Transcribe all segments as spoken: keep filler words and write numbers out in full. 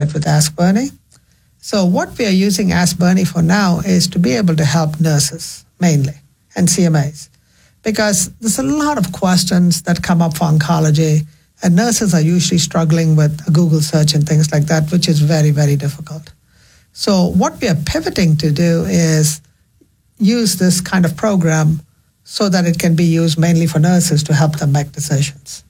it with Ask Bernie. So what we are using Ask Bernie for now is to be able to help nurses mainly and C M As, because there's a lot of questions that come up for oncology, and nurses are usually struggling with a Google search and things like that, which is very, very difficult. So what we are pivoting to do is use this kind of program so that it can be used mainly for nurses to help them make decisions.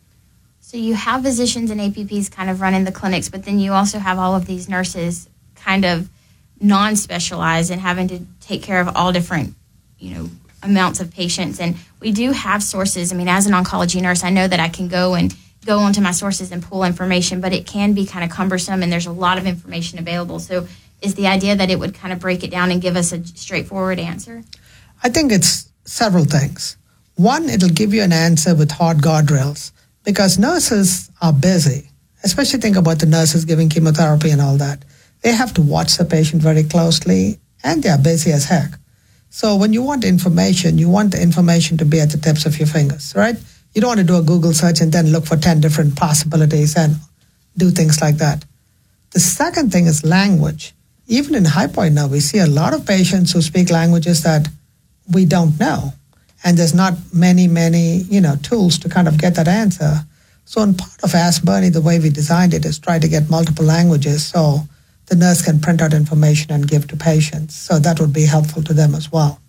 So you have physicians and A P Ps kind of running the clinics, but then you also have all of these nurses kind of non-specialized and having to take care of all different, you know, amounts of patients. And we do have sources. I mean, as an oncology nurse, I know that I can go and go onto my sources and pull information, but it can be kind of cumbersome and there's a lot of information available. So is the idea that it would kind of break it down and give us a straightforward answer? I think it's several things. One, it'll give you an answer with hard guardrails, because nurses are busy, especially think about the nurses giving chemotherapy and all that. They have to watch the patient very closely, and they are busy as heck. So when you want information, you want the information to be at the tips of your fingers, right? You don't want to do a Google search and then look for ten different possibilities and do things like that. The second thing is language. Even in High Point now, we see a lot of patients who speak languages that we don't know. And there's not many, many, you know, tools to kind of get that answer. So in part of Ask Bernie, the way we designed it is try to get multiple languages so the nurse can print out information and give to patients. So that would be helpful to them as well.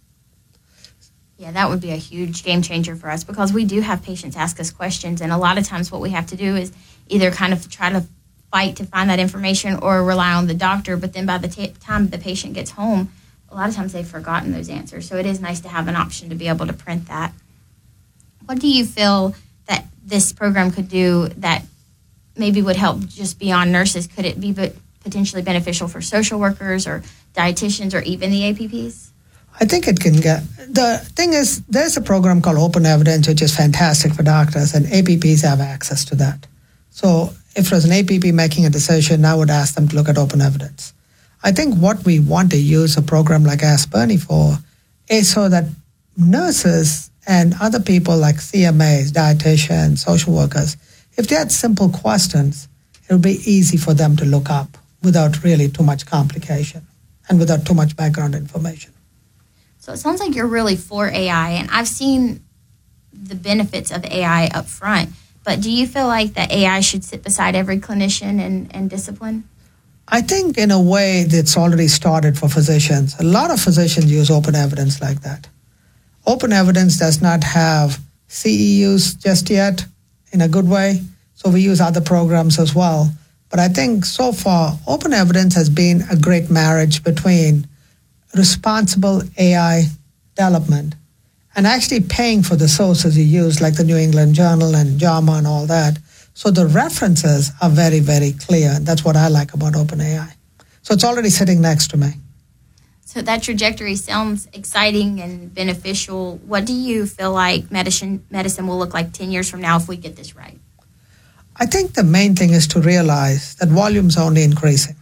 Yeah, that would be a huge game changer for us, because we do have patients ask us questions, and a lot of times what we have to do is either kind of try to fight to find that information or rely on the doctor, but then by the t- time the patient gets home, a lot of times they've forgotten those answers. So it is nice to have an option to be able to print that. What do you feel that this program could do that maybe would help just beyond nurses? Could it be potentially beneficial for social workers or dietitians or even the A P Ps? I think it can get, the thing is, there's a program called Open Evidence, which is fantastic for doctors, and A P Ps have access to that. So if there's an A P P making a decision, I would ask them to look at Open Evidence. I think what we want to use a program like Ask Bernie for is so that nurses and other people like C M As, dietitians, social workers, if they had simple questions, it would be easy for them to look up without really too much complication and without too much background information. So it sounds like you're really for A I, and I've seen the benefits of A I up front, but do you feel like that A I should sit beside every clinician and, and discipline? I think in a way that's already started for physicians. A lot of physicians use Open Evidence like that. Open Evidence does not have C E Us just yet in a good way, so we use other programs as well. But I think so far, Open Evidence has been a great marriage between responsible A I development and actually paying for the sources you use, like the New England Journal and JAMA and all that. So the references are very, very clear. That's what I like about OpenAI. So it's already sitting next to me. So that trajectory sounds exciting and beneficial. What do you feel like medicine medicine will look like ten years from now if we get this right? I think the main thing is to realize that volume's only increasing.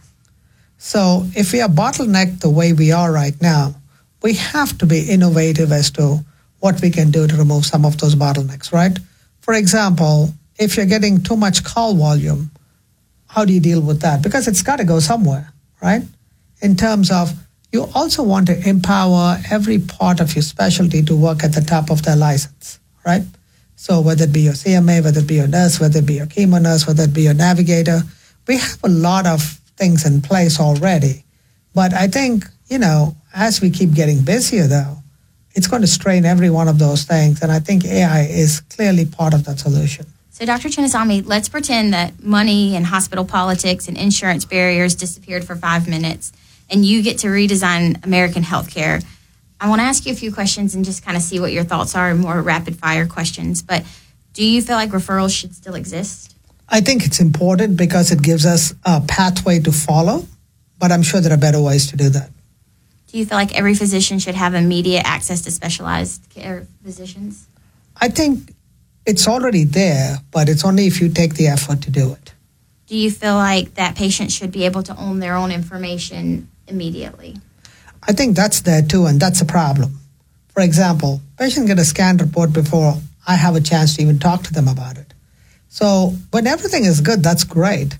So if we are bottlenecked the way we are right now, we have to be innovative as to what we can do to remove some of those bottlenecks, right? For example, if you're getting too much call volume, how do you deal with that? Because it's got to go somewhere, right? In terms of, you also want to empower every part of your specialty to work at the top of their license, right? So whether it be your C M A, whether it be your nurse, whether it be your chemo nurse, whether it be your navigator, we have a lot of things in place already. But I think, you know, as we keep getting busier, though, it's going to strain every one of those things. And I think A I is clearly part of that solution. So, Doctor Chinnasamy, let's pretend that money and hospital politics and insurance barriers disappeared for five minutes, and you get to redesign American healthcare. I want to ask you a few questions and just kind of see what your thoughts are, more rapid-fire questions. But do you feel like referrals should still exist? I think it's important because it gives us a pathway to follow, but I'm sure there are better ways to do that. Do you feel like every physician should have immediate access to specialized care physicians? I think it's already there, but it's only if you take the effort to do it. Do you feel like that patient should be able to own their own information immediately? I think that's there too, and that's a problem. For example, patient get a scan report before I have a chance to even talk to them about it. So when everything is good, that's great.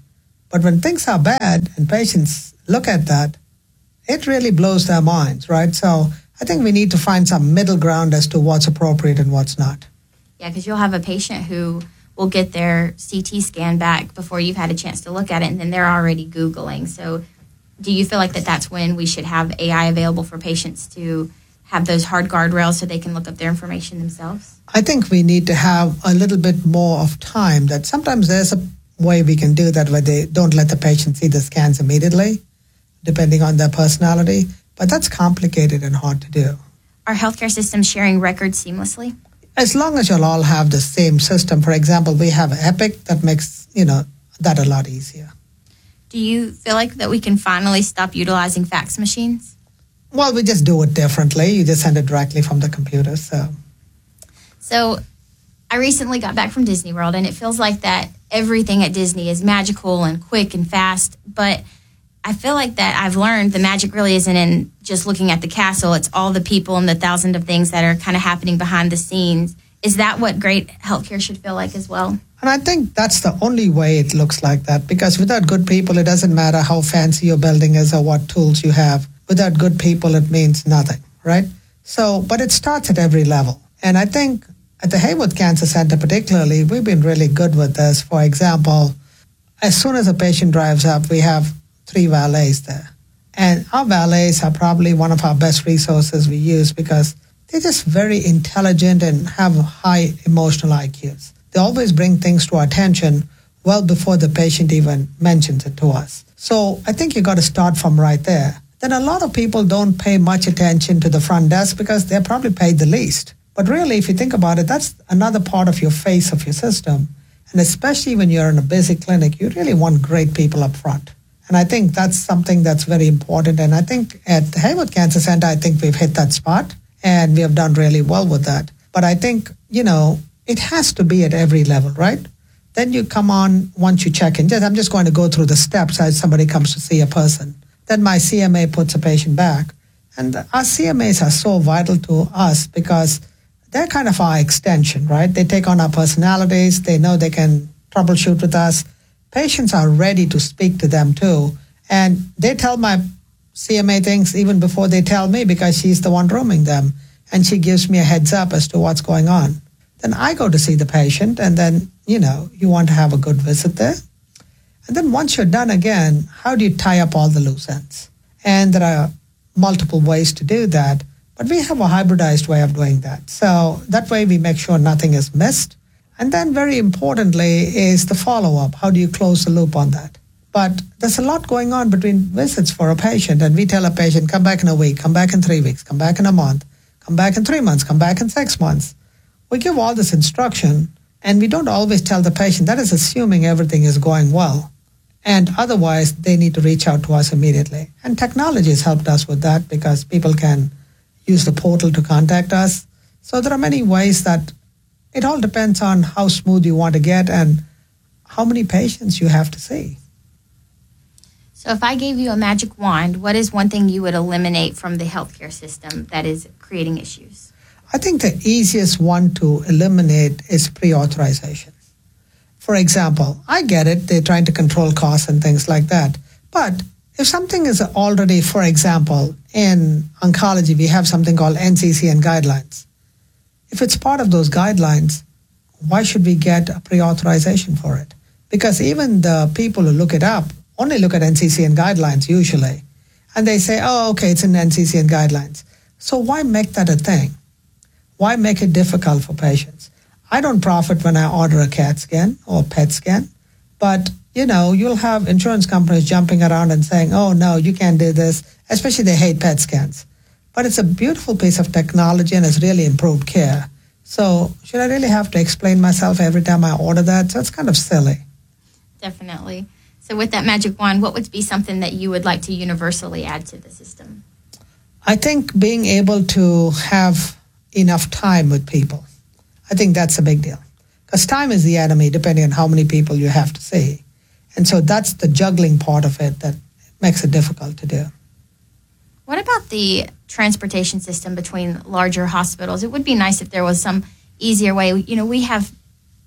But when things are bad and patients look at that, it really blows their minds, right? So I think we need to find some middle ground as to what's appropriate and what's not. Yeah, because you'll have a patient who will get their C T scan back before you've had a chance to look at it, and then they're already Googling. So do you feel like that that's when we should have A I available for patients to have those hard guardrails so they can look up their information themselves? I think we need to have a little bit more of time. That sometimes there's a way we can do that where they don't let the patient see the scans immediately, depending on their personality. But that's complicated and hard to do. Are healthcare systems sharing records seamlessly? As long as you'll all have the same system. For example, we have Epic that makes, you know, that a lot easier. Do you feel like that we can finally stop utilizing fax machines? Well, we just do it differently. You just send it directly from the computer. So, so I recently got back from Disney World, and it feels like that everything at Disney is magical and quick and fast. But I feel like that I've learned the magic really isn't in just looking at the castle. It's all the people and the thousands of things that are kind of happening behind the scenes. Is that what great healthcare should feel like as well? And I think that's the only way it looks like that, because without good people, it doesn't matter how fancy your building is or what tools you have. Without good people, it means nothing, right? So, but it starts at every level. And I think at the Haywood Cancer Center particularly, we've been really good with this. For example, as soon as a patient drives up, we have three valets there. And our valets are probably one of our best resources we use because they're just very intelligent and have high emotional I Qs. They always bring things to our attention well before the patient even mentions it to us. So I think you got to start from right there. Then a lot of people don't pay much attention to the front desk because they're probably paid the least. But really, if you think about it, that's another part of your face of your system. And especially when you're in a busy clinic, you really want great people up front. And I think that's something that's very important. And I think at the Haywood Cancer Center, I think we've hit that spot and we have done really well with that. But I think, you know, it has to be at every level, right? Then you come on, once you check in, just, I'm just going to go through the steps as somebody comes to see a person. Then my C M A puts a patient back. And our C M As are so vital to us because they're kind of our extension, right? They take on our personalities. They know they can troubleshoot with us. Patients are ready to speak to them too. And they tell my C M A things even before they tell me because she's the one rooming them. And she gives me a heads up as to what's going on. Then I go to see the patient and then, you know, you want to have a good visit there. And then once you're done again, how do you tie up all the loose ends? And there are multiple ways to do that. But we have a hybridized way of doing that. So that way we make sure nothing is missed. And then very importantly is the follow-up. How do you close the loop on that? But there's a lot going on between visits for a patient. And we tell a patient, come back in a week, come back in three weeks, come back in a month, come back in three months, come back in six months. We give all this instruction, and we don't always tell the patient. That is assuming everything is going well. And otherwise, they need to reach out to us immediately. And technology has helped us with that because people can use the portal to contact us. So there are many ways that it all depends on how smooth you want to get and how many patients you have to see. So if I gave you a magic wand, what is one thing you would eliminate from the healthcare system that is creating issues? I think the easiest one to eliminate is pre-authorization. For example, I get it, they're trying to control costs and things like that. But if something is already, for example, in oncology, we have something called N C C N guidelines. If it's part of those guidelines, why should we get a pre-authorization for it? Because even the people who look it up only look at N C C N guidelines usually. And they say, oh, okay, it's in N C C N guidelines. So why make that a thing? Why make it difficult for patients? I don't profit when I order a CAT scan or P E T scan, but, you know, you'll have insurance companies jumping around and saying, oh, no, you can't do this, especially they hate P E T scans. But it's a beautiful piece of technology and it's really improved care. So should I really have to explain myself every time I order that? So it's kind of silly. Definitely. So with that magic wand, what would be something that you would like to universally add to the system? I think being able to have enough time with people. I think that's a big deal. Because time is the enemy, depending on how many people you have to see. And so that's the juggling part of it that makes it difficult to do. What about the transportation system between larger hospitals? It would be nice if there was some easier way. You know, we have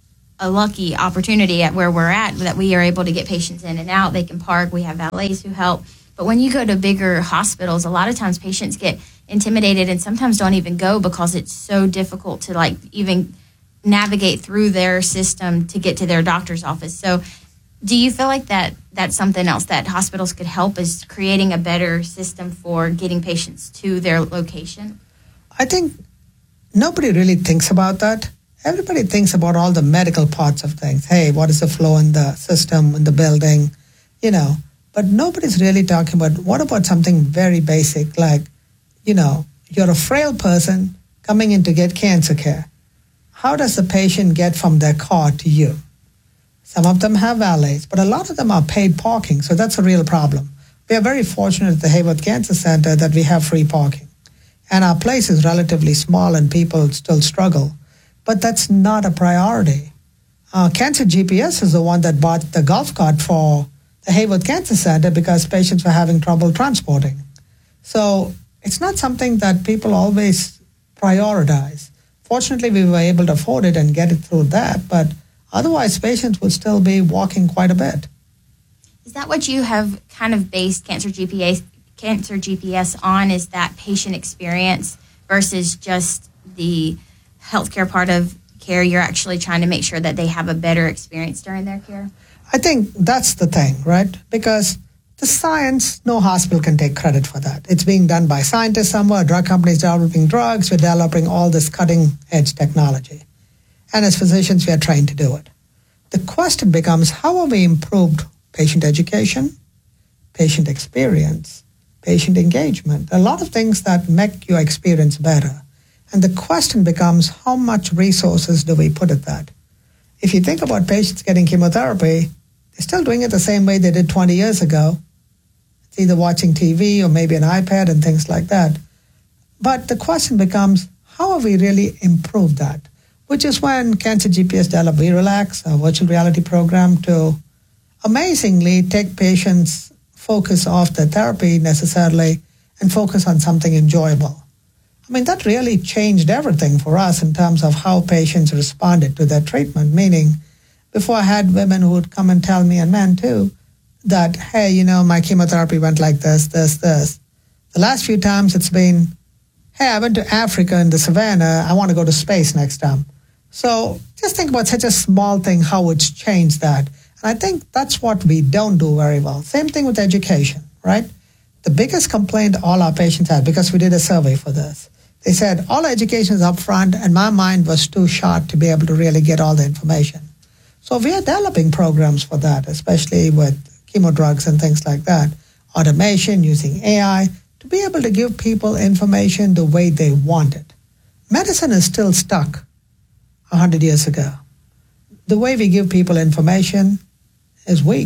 a lucky opportunity at where we're at that we are able to get patients in and out. They can park. We have valets who help. But when you go to bigger hospitals, a lot of times patients get intimidated and sometimes don't even go because it's so difficult to like even navigate through their system to get to their doctor's office. So do you feel like that that's something else that hospitals could help, is creating a better system for getting patients to their location? I think nobody really thinks about that. Everybody thinks about all the medical parts of things. Hey, what is the flow in the system, in the building, you know. But nobody's really talking about, what about something very basic like, you know, you're a frail person coming in to get cancer care. How does the patient get from their car to you? Some of them have valets, but a lot of them are paid parking, so that's a real problem. We are very fortunate at the Hayworth Cancer Center that we have free parking. And our place is relatively small and people still struggle. But that's not a priority. Uh, Cancer G P S is the one that bought the golf cart for the Hayworth Cancer Center because patients were having trouble transporting. So it's not something that people always prioritize. Fortunately, we were able to afford it and get it through that, but otherwise patients would still be walking quite a bit. Is that what you have kind of based Cancer G P S, Cancer G P S on, is that patient experience versus just the healthcare part of care? You're actually trying to make sure that they have a better experience during their care? I think that's the thing, right? Because the science, no hospital can take credit for that. It's being done by scientists somewhere, drug companies developing drugs, we're developing all this cutting-edge technology. And as physicians, we are trained to do it. The question becomes, how have we improved patient education, patient experience, patient engagement? A lot of things that make your experience better. And the question becomes, how much resources do we put at that? If you think about patients getting chemotherapy, they're still doing it the same way they did twenty years ago. It's either watching T V or maybe an iPad and things like that. But the question becomes, how have we really improved that? Which is when Cancer G P S developed VRelax, a virtual reality program, to amazingly take patients' focus off the therapy necessarily and focus on something enjoyable. I mean, that really changed everything for us in terms of how patients responded to their treatment, meaning before I had women who would come and tell me, and men too, that, hey, you know, my chemotherapy went like this, this, this. The last few times it's been, hey, I went to Africa in the savannah, I want to go to space next time. So just think about such a small thing, how it's changed that. And I think that's what we don't do very well. Same thing with education, right? The biggest complaint all our patients had, because we did a survey for this, they said, all education is up front, and my mind was too short to be able to really get all the information. So we are developing programs for that, especially with chemo drugs and things like that. Automation, using A I, to be able to give people information the way they want it. Medicine is still stuck one hundred years ago. The way we give people information is weak.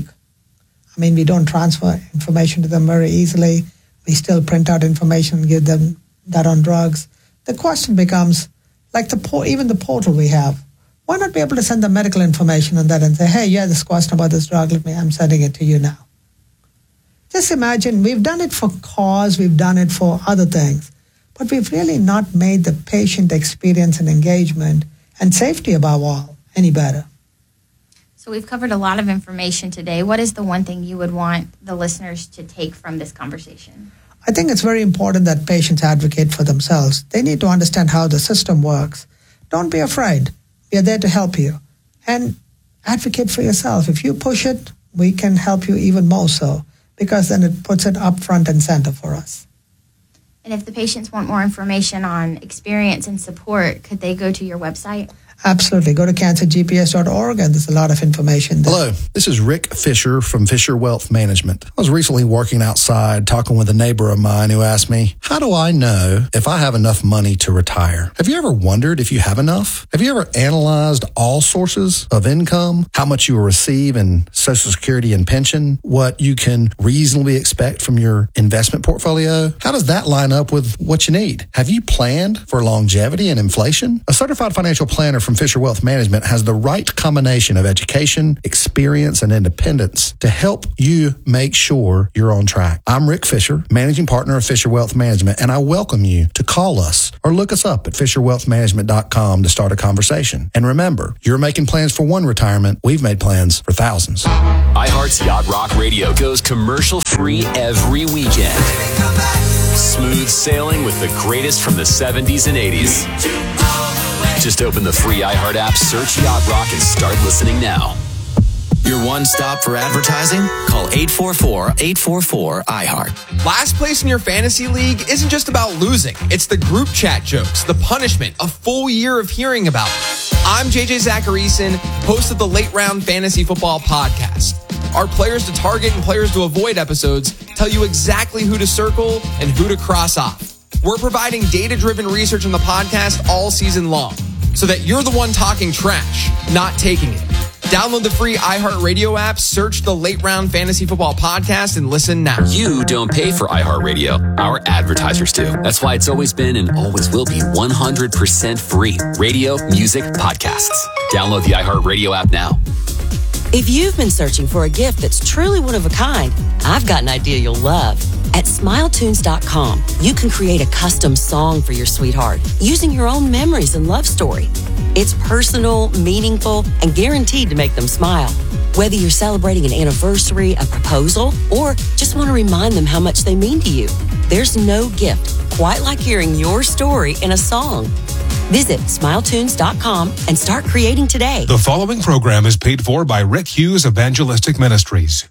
I mean, we don't transfer information to them very easily. We still print out information and give them that on drugs. The question becomes, like the po- even the portal we have, why not be able to send the medical information on that and say, hey, you had this question about this drug, let me, I'm sending it to you now. Just imagine, we've done it for cause, we've done it for other things, but we've really not made the patient experience and engagement and safety above all any better. So we've covered a lot of information today. What is the one thing you would want the listeners to take from this conversation? I think it's very important that patients advocate for themselves. They need to understand how the system works. Don't be afraid. We are there to help you. And advocate for yourself. If you push it, we can help you even more so, because then it puts it up front and center for us. And if the patients want more information on experience and support, could they go to your website? Absolutely. Go to cancer g p s dot org, and there's a lot of information there. Hello, this is Rick Fisher from Fisher Wealth Management. I was recently working outside talking with a neighbor of mine who asked me, how do I know if I have enough money to retire? Have you ever wondered if you have enough? Have you ever analyzed all sources of income, how much you will receive in Social Security and pension, what you can reasonably expect from your investment portfolio? How does that line up with what you need? Have you planned for longevity and inflation? A certified financial planner from Fisher Wealth Management has the right combination of education, experience, and independence to help you make sure you're on track. I'm Rick Fisher, managing partner of Fisher Wealth Management, and I welcome you to call us or look us up at fisher wealth management dot com to start a conversation. And remember, you're making plans for one retirement. We've made plans for thousands. iHeart's Yacht Rock Radio goes commercial free every weekend. Smooth sailing with the greatest from the seventies and eighties. Just open the free iHeart app, search Yacht Rock, and start listening now. Your one stop for advertising? Call eight four four, eight four four, iHeart. Last place in your fantasy league isn't just about losing. It's the group chat jokes, the punishment, a full year of hearing about it. I'm J J Zacharyson, host of the Late Round Fantasy Football Podcast. Our players to target and players to avoid episodes tell you exactly who to circle and who to cross off. We're providing data-driven research on the podcast all season long so that you're the one talking trash, not taking it. Download the free iHeartRadio app, search the Late Round Fantasy Football Podcast, and listen now. You don't pay for iHeartRadio. Our advertisers do. That's why it's always been and always will be one hundred percent free. Radio, music, podcasts. Download the iHeartRadio app now. If you've been searching for a gift that's truly one of a kind, I've got an idea you'll love. At smile tunes dot com, you can create a custom song for your sweetheart using your own memories and love story. It's personal, meaningful, and guaranteed to make them smile. Whether you're celebrating an anniversary, a proposal, or just want to remind them how much they mean to you, there's no gift quite like hearing your story in a song. Visit smile tunes dot com and start creating today. The following program is paid for by Rick Hughes Evangelistic Ministries.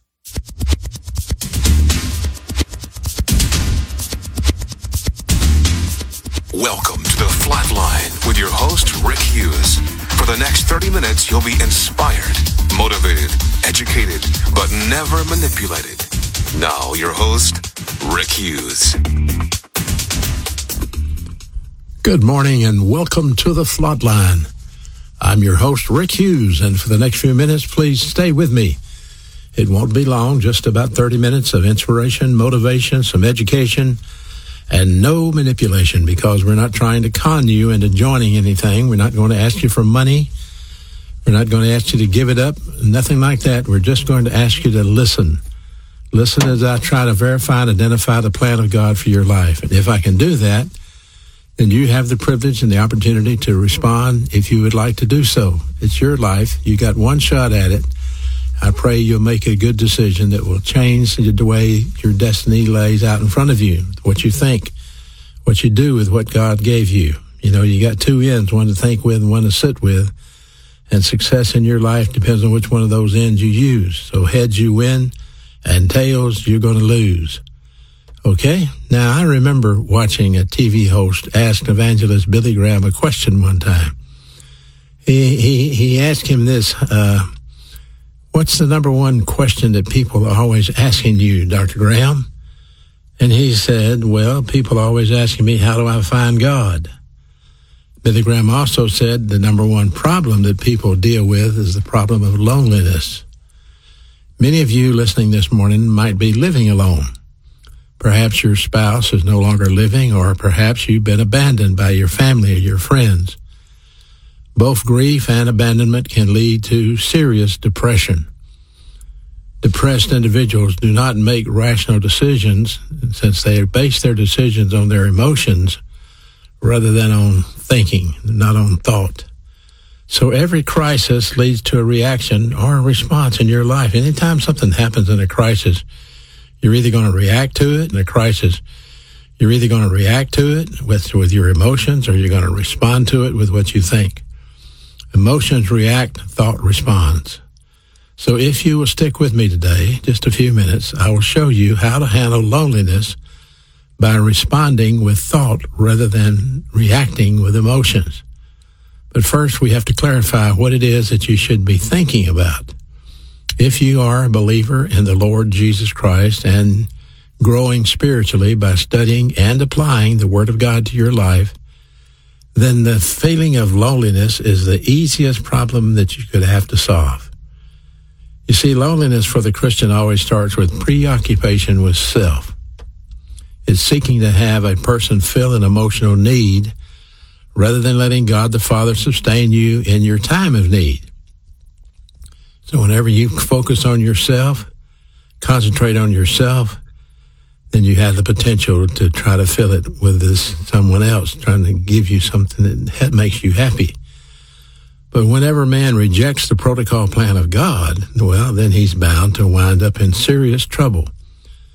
Welcome to The Flatline with your host, Rick Hughes. For the next thirty minutes, you'll be inspired, motivated, educated, but never manipulated. Now, your host, Rick Hughes. Good morning and welcome to The Flatline. I'm your host, Rick Hughes, and for the next few minutes, please stay with me. It won't be long, just about thirty minutes of inspiration, motivation, some education, and no manipulation, because we're not trying to con you into joining anything. We're not going to ask you for money. We're not going to ask you to give it up, nothing like that. We're just going to ask you to listen. Listen as I try to verify and identify the plan of God for your life. And if I can do that, then you have the privilege and the opportunity to respond if you would like to do so. It's your life. You got one shot at it. I pray you'll make a good decision that will change the way your destiny lays out in front of you, what you think, what you do with what God gave you. You know, you got two ends, one to think with and one to sit with, and success in your life depends on which one of those ends you use. So heads you win, and tails you're going to lose. Okay? Now, I remember watching a T V host ask evangelist Billy Graham a question one time. He he, he asked him this, uh, what's the number one question that people are always asking you, Doctor Graham? And he said, well, people are always asking me, how do I find God? Billy Graham also said the number one problem that people deal with is the problem of loneliness. Many of you listening this morning might be living alone. Perhaps your spouse is no longer living, or perhaps you've been abandoned by your family or your friends. Both grief and abandonment can lead to serious depression. Depressed individuals do not make rational decisions, since they base their decisions on their emotions rather than on thinking, not on thought. So every crisis leads to a reaction or a response in your life. Anytime something happens in a crisis, you're either going to react to it in a crisis. You're either going to react to it with, with your emotions, or you're going to respond to it with what you think. Emotions react, thought responds. So if you will stick with me today, just a few minutes, I will show you how to handle loneliness by responding with thought rather than reacting with emotions. But first, we have to clarify what it is that you should be thinking about. If you are a believer in the Lord Jesus Christ and growing spiritually by studying and applying the Word of God to your life, then the feeling of loneliness is the easiest problem that you could have to solve. You see, loneliness for the Christian always starts with preoccupation with self. It's seeking to have a person fill an emotional need rather than letting God the Father sustain you in your time of need. So whenever you focus on yourself, concentrate on yourself, then you have the potential to try to fill it with this someone else trying to give you something that makes you happy. But whenever man rejects the protocol plan of God, well, then he's bound to wind up in serious trouble.